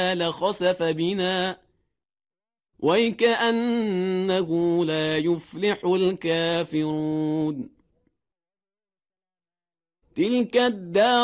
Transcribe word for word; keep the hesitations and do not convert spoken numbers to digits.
لخسف بنا ويكأنه لا يفلح الكافرون تلك الدار